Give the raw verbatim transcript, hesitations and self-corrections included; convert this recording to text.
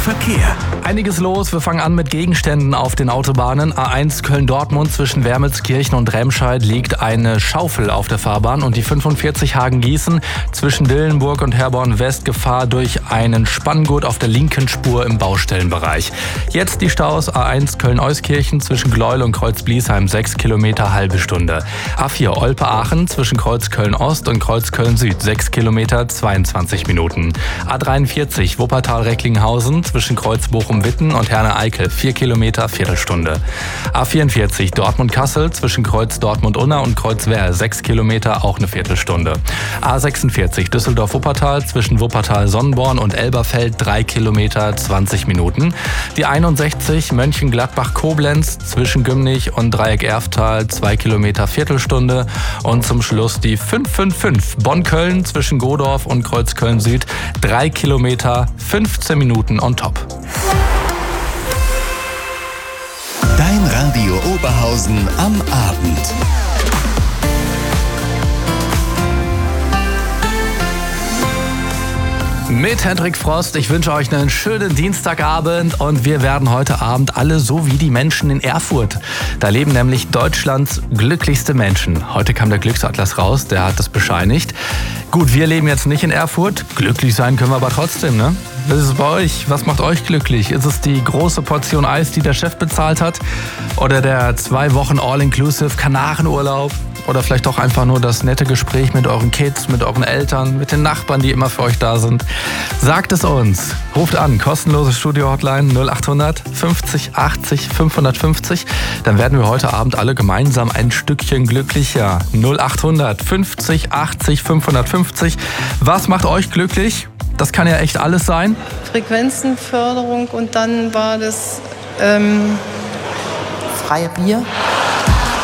Verkehr. Einiges los. Wir fangen an mit Gegenständen auf den Autobahnen. A eins Köln-Dortmund zwischen Wermelskirchen und Remscheid liegt eine Schaufel auf der Fahrbahn und die fünfundvierzig Hagen-Gießen zwischen Dillenburg und Herborn-West Gefahr durch einen Spanngurt auf der linken Spur im Baustellenbereich. Jetzt die Staus. A eins Köln-Euskirchen zwischen Gleuel und Kreuz-Bliesheim sechs Kilometer, halbe Stunde. A vier Olpe-Aachen zwischen Kreuz Köln-Ost und Kreuz Köln-Süd sechs Kilometer, zweiundzwanzig Minuten. A dreiundvierzig Wuppertal-Recklinghausen zwischen Kreuz Bochum-Witten und Herne-Eickel vier Kilometer, Viertelstunde. A vierundvierzig Dortmund-Kassel zwischen Kreuz Dortmund-Unna und Kreuz Werl sechs Kilometer, auch eine Viertelstunde. A sechsundvierzig Düsseldorf-Wuppertal zwischen Wuppertal-Sonnenborn und Elberfeld drei Kilometer, zwanzig Minuten. Die einundsechzig Mönchengladbach-Koblenz zwischen Gümnich und Dreieck-Erftal zwei Kilometer, Viertelstunde. Und zum Schluss die fünf fünf fünf Bonn-Köln zwischen Godorf und Kreuz Köln-Süd drei Kilometer, fünfzehn Minuten on top. Dein Radio Oberhausen am Abend. Mit Hendrik Frost. Ich wünsche euch einen schönen Dienstagabend und wir werden heute Abend alle so wie die Menschen in Erfurt. Da leben nämlich Deutschlands glücklichste Menschen. Heute kam der Glücksatlas raus, der hat das bescheinigt. Gut, wir leben jetzt nicht in Erfurt. Glücklich sein können wir aber trotzdem, ne? Was ist es bei euch? Was macht euch glücklich? Ist es die große Portion Eis, die der Chef bezahlt hat? Oder der zwei Wochen All-Inclusive Kanarenurlaub? Oder vielleicht doch einfach nur das nette Gespräch mit euren Kids, mit euren Eltern, mit den Nachbarn, die immer für euch da sind? Sagt es uns. Ruft an, kostenlose Studio-Hotline null achthundert fünfzig achtzig fünfhundertfünfzig. Dann werden wir heute Abend alle gemeinsam ein Stückchen glücklicher. null achthundert fünfzig achtzig fünfhundertfünfzig. Was macht euch glücklich? Das kann ja echt alles sein. Frequenzenförderung und dann war das ähm, freie Bier.